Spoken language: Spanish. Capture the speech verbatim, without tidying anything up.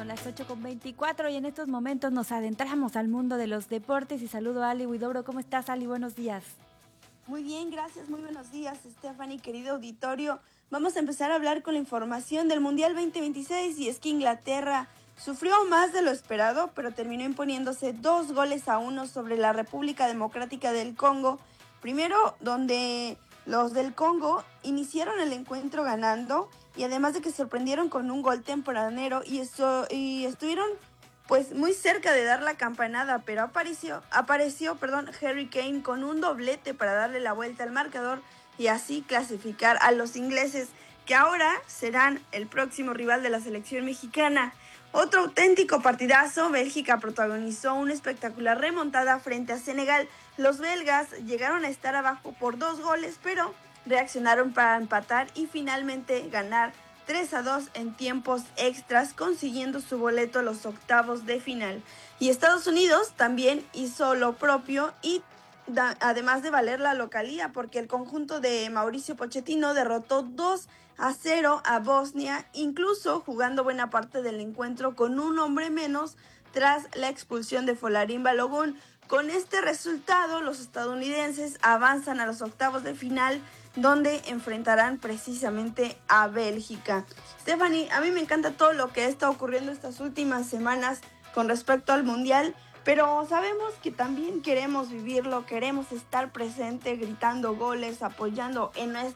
Son las ocho con veinticuatro y en estos momentos nos adentramos al mundo de los deportes y saludo a Ali Huidobro. ¿Cómo estás, Ali? Buenos días. Muy bien, gracias. Muy buenos días, Stephanie, querido auditorio. Vamos a empezar a hablar con la información del Mundial veinte veintiséis y es que Inglaterra sufrió más de lo esperado, pero terminó imponiéndose dos goles a uno sobre la República Democrática del Congo. Primero, donde los del Congo iniciaron el encuentro ganando y además de que sorprendieron con un gol tempranero y, eso, y estuvieron pues muy cerca de dar la campanada, pero apareció, apareció perdón, Harry Kane con un doblete para darle la vuelta al marcador y así clasificar a los ingleses, que ahora serán el próximo rival de la selección mexicana. Otro auténtico partidazo, Bélgica protagonizó una espectacular remontada frente a Senegal. Los belgas llegaron a estar abajo por dos goles, pero reaccionaron para empatar y finalmente ganar tres a dos en tiempos extras, consiguiendo su boleto a los octavos de final. Y Estados Unidos también hizo lo propio y da, además de valer la localía, porque el conjunto de Mauricio Pochettino derrotó dos a cero a Bosnia, incluso jugando buena parte del encuentro con un hombre menos tras la expulsión de Folarín Balogun. Con este resultado, los estadounidenses avanzan a los octavos de final, donde enfrentarán precisamente a Bélgica. Stephanie, a mí me encanta todo lo que está ocurriendo estas últimas semanas con respecto al Mundial, pero sabemos que también queremos vivirlo, queremos estar presente, gritando goles, apoyando en